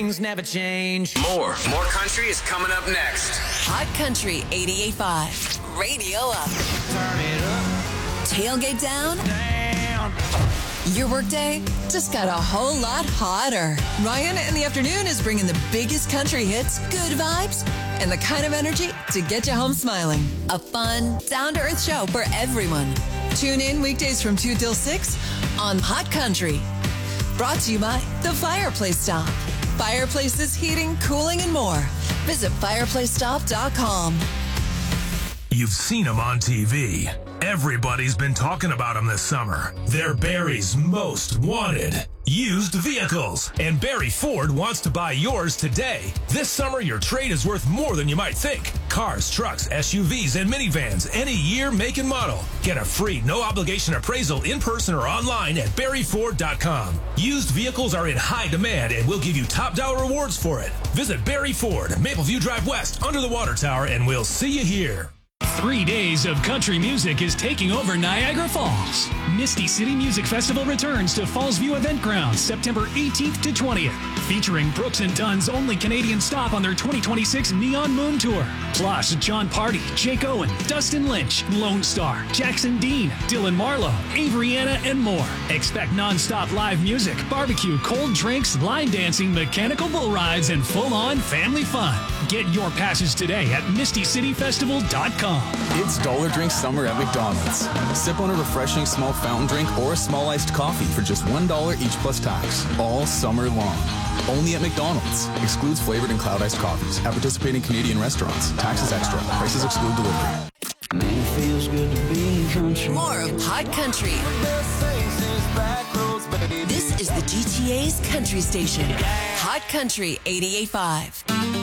things never change. More country is coming up next. Hot Country 88.5. Radio up. Turn it up, Tailgate down. down. Your workday just got a whole lot hotter. Ryan in the afternoon is bringing the biggest country hits, good vibes, and the kind of energy to get you home smiling. A fun, down-to-earth show for everyone. Tune in weekdays from 2 till 6 on Hot Country. Brought to you by The Fireplace Stop. Fireplaces, heating, cooling, and more. Visit fireplacestop.com. You've seen them on TV. Everybody's been talking about them this summer. They're Barry's most wanted used vehicles. And Barry Ford wants to buy yours today. This summer, your trade is worth more than you might think. Cars, trucks, SUVs, and minivans, any year, make, and model. Get a free, no-obligation appraisal in person or online at barryford.com. Used vehicles are in high demand, and we'll give you top dollar rewards for it. Visit Barry Ford, Mapleview Drive West, under the water tower, and we'll see you here. 3 days of country music is taking over Niagara Falls. Misty City Music Festival returns to Fallsview Event Grounds September 18th to 20th, featuring Brooks and Dunn's only Canadian stop on their 2026 Neon Moon Tour. Plus, John Party, Jake Owen, Dustin Lynch, Lone Star, Jackson Dean, Dylan Marlowe, Avery Anna, and more. Expect non-stop live music, barbecue, cold drinks, line dancing, mechanical bull rides, and full-on family fun. Get your passes today at MistyCityFestival.com. It's Dollar Drink Summer at McDonald's. Sip on a refreshing small fountain drink or a small iced coffee for just $1 each plus tax. All summer long. Only at McDonald's. Excludes flavored and cloud iced coffees. At participating Canadian restaurants. Taxes extra. Prices exclude delivery. Man, it feels good to be in country. More of Hot Country. This is the GTA's country station. Hot Country 88.5.